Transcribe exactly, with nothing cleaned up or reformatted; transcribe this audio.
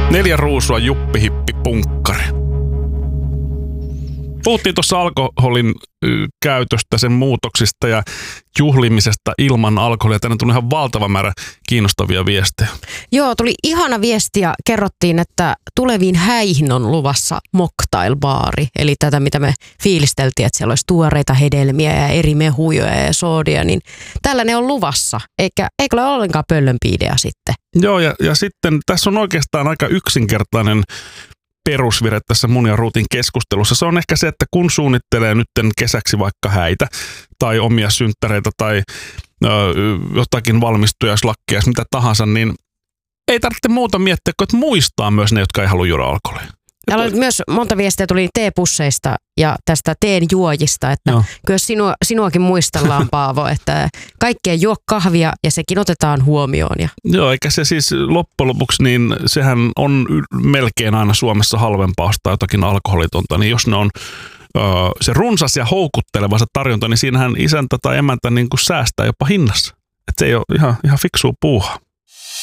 Neljä ruusua, juppi, hippi, punkkari. Puhuttiin tuossa alkoholin käytöstä, sen muutoksista ja juhlimisesta ilman alkoholia. Tänne tuli ihan valtava määrä kiinnostavia viestejä. Joo, tuli ihana viesti ja kerrottiin, että tuleviin häihin on luvassa mocktailbaari. Eli tätä, mitä me fiilisteltiin, että siellä olisi tuoreita hedelmiä ja eri mehuja ja soodia, niin tällainen on luvassa. Eikä, eikä ole ollenkaan pöllönpi idea sitten. Joo, ja, ja sitten tässä on oikeastaan aika yksinkertainen perusvire tässä mun ja Ruutin keskustelussa. Se on ehkä se, että kun suunnittelee nytten kesäksi vaikka häitä tai omia synttäreitä tai ö, jotakin valmistujaslakkia, mitä tahansa, niin ei tarvitse muuta miettiä, kun että muistaa myös ne, jotka ei halua juoda alkoholia. Täällä oli myös monta viestiä tuli teepusseista ja tästä teen juojista, että Joo. kyllä sinua, sinuakin muistellaan, Paavo, että kaikkien juo kahvia ja sekin otetaan huomioon. Ja. Joo, eikä se siis loppujen lopuksi, niin sehän on melkein aina Suomessa halvempaa ostaa jotakin alkoholitonta, niin jos ne on ö, se runsas ja houkutteleva se tarjonta, niin siinähän isäntä tai emäntä niin kuin säästää jopa hinnassa. Että se ei ole ihan, ihan fiksua puuhaa.